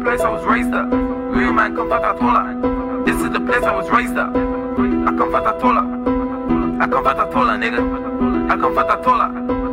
place I was raised up. Real man come Fatatola. This is the place I was raised up. I come Fatatola. I come Fatatola, nigga. I come Fatatola.